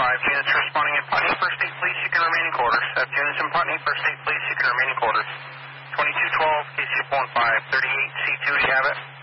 Units responding in Putney, First State Police, you can remain in quarters. That's units in Putney, First State Police, you can remain in quarters. 2212, KCF 15, 38C2, do you have it?